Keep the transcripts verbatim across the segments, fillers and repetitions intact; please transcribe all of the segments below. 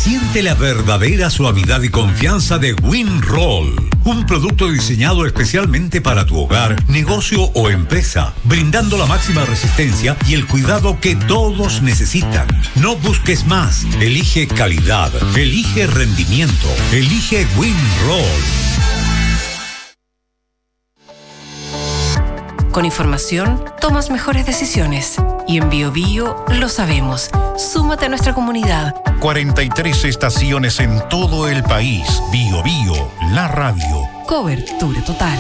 Siente la verdadera suavidad y confianza de WinRoll, un producto diseñado especialmente para tu hogar, negocio o empresa, brindando la máxima resistencia y el cuidado que todos necesitan. No busques más, elige calidad, elige rendimiento, elige WinRoll. Con información, tomas mejores decisiones. Y en Bio Bio lo sabemos. Súmate a nuestra comunidad. cuarenta y tres estaciones en todo el país. Bio Bio, la radio. Cobertura total.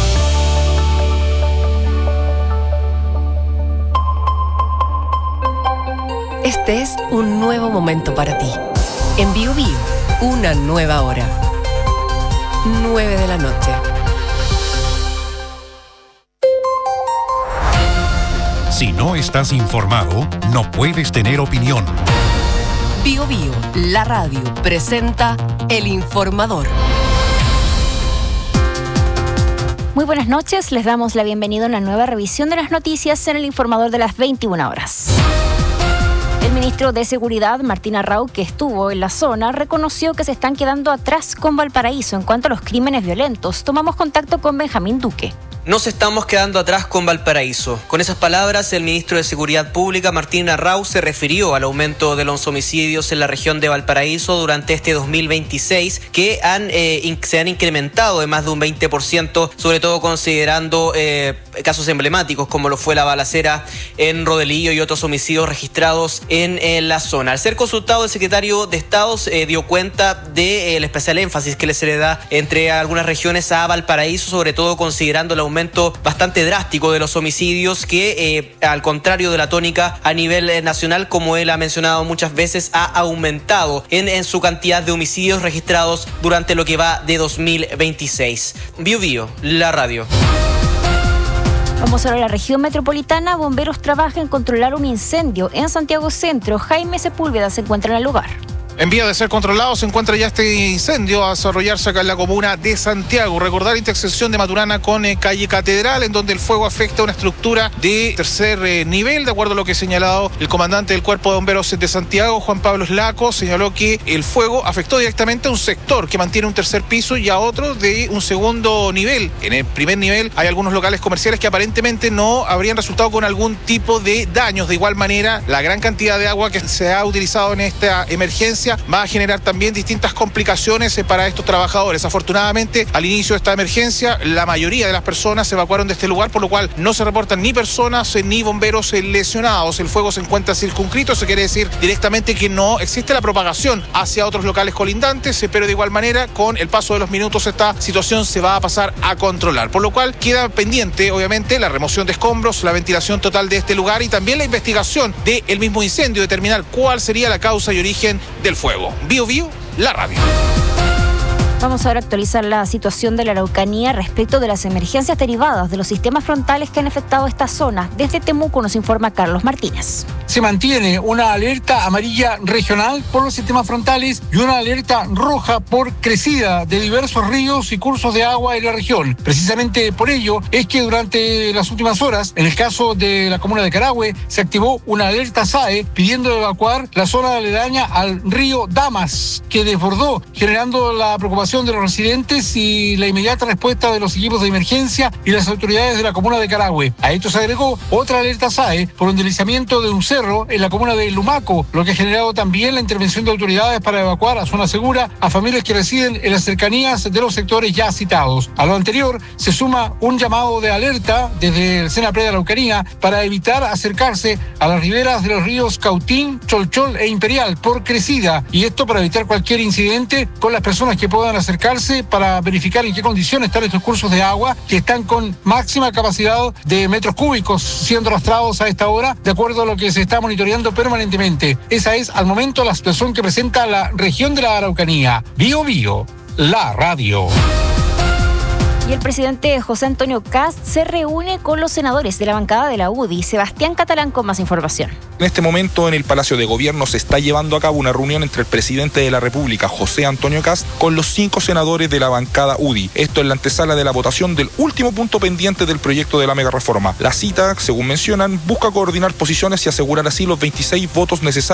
Este es un nuevo momento para ti. En Bio Bio, una nueva hora. nueve de la noche. Si no estás informado, no puedes tener opinión. Bio Bio, la radio, presenta El Informador. Muy buenas noches, les damos la bienvenida a una nueva revisión de las noticias en El Informador de las veintiuna horas. El ministro de Seguridad, Martín Arrau, que estuvo en la zona, reconoció que se están quedando atrás con Valparaíso en cuanto a los crímenes violentos. Tomamos contacto con Benjamín Duque. Nos estamos quedando atrás con Valparaíso. Con esas palabras, el ministro de Seguridad Pública, Martín Arrau, se refirió al aumento de los homicidios en la región de Valparaíso durante este dos mil veintiséis, que han, eh, in- se han incrementado de más de un veinte por ciento, sobre todo considerando eh, casos emblemáticos como lo fue la balacera en Rodelillo y otros homicidios registrados en, en la zona. Al ser consultado, el secretario de Estado eh, dio cuenta del eh, especial énfasis que se le da entre algunas regiones a Valparaíso, sobre todo considerando el aumento aumento bastante drástico de los homicidios que, eh, al contrario de la tónica a nivel eh, nacional, como él ha mencionado muchas veces, ha aumentado en, en su cantidad de homicidios registrados durante lo que va de dos mil veintiséis. Bio Bio, la radio. Vamos ahora a la región metropolitana. Bomberos trabajan en controlar un incendio en Santiago Centro. Jaime Sepúlveda se encuentra en el lugar. En vía de ser controlado se encuentra ya este incendio a desarrollarse acá en la comuna de Santiago. Recordar intersección de Maturana con eh, calle Catedral, en donde el fuego afecta una estructura de tercer eh, nivel. De acuerdo a lo que ha señalado el comandante del Cuerpo de Bomberos de Santiago, Juan Pablo Slaco, señaló que el fuego afectó directamente a un sector que mantiene un tercer piso y a otro de un segundo nivel. En el primer nivel hay algunos locales comerciales que aparentemente no habrían resultado con algún tipo de daños. De igual manera, la gran cantidad de agua que se ha utilizado en esta emergencia va a generar también distintas complicaciones para estos trabajadores. Afortunadamente, al inicio de esta emergencia, la mayoría de las personas se evacuaron de este lugar, por lo cual no se reportan ni personas ni bomberos lesionados. El fuego se encuentra circunscrito, eso quiere decir directamente que no existe la propagación hacia otros locales colindantes, pero de igual manera, con el paso de los minutos, esta situación se va a pasar a controlar, por lo cual queda pendiente, obviamente, la remoción de escombros, la ventilación total de este lugar y también la investigación del mismo incendio, determinar cuál sería la causa y origen del fuego. Bio Bio, la radio. Vamos ahora a actualizar la situación de la Araucanía respecto de las emergencias derivadas de los sistemas frontales que han afectado esta zona. Desde Temuco nos informa Carlos Martínez. Se mantiene una alerta amarilla regional por los sistemas frontales y una alerta roja por crecida de diversos ríos y cursos de agua en la región. Precisamente por ello es que durante las últimas horas, en el caso de la comuna de Carahue, se activó una alerta S A E pidiendo evacuar la zona aledaña al río Damas, que desbordó, generando la preocupación de los residentes y la inmediata respuesta de los equipos de emergencia y las autoridades de la comuna de Carahue. A esto se agregó otra alerta S A E por un deslizamiento de un cerro en la comuna de Lumaco, lo que ha generado también la intervención de autoridades para evacuar a zona segura a familias que residen en las cercanías de los sectores ya citados. A lo anterior se suma un llamado de alerta desde el SENAPRED de Araucanía para evitar acercarse a las riberas de los ríos Cautín, Cholchol e Imperial por crecida, y esto para evitar cualquier incidente con las personas que puedan acercarse para verificar en qué condiciones están estos cursos de agua que están con máxima capacidad de metros cúbicos siendo arrastrados a esta hora, de acuerdo a lo que se está monitoreando permanentemente. Esa es al momento la situación que presenta la región de la Araucanía. Bio Bio, la radio. Y el presidente José Antonio Kast se reúne con los senadores de la bancada de la U D I. Sebastián Catalán con más información. En este momento en el Palacio de Gobierno se está llevando a cabo una reunión entre el presidente de la República, José Antonio Kast, con los cinco senadores de la bancada U D I. Esto en la antesala de la votación del último punto pendiente del proyecto de la mega reforma. La cita, según mencionan, busca coordinar posiciones y asegurar así los veintiséis votos necesarios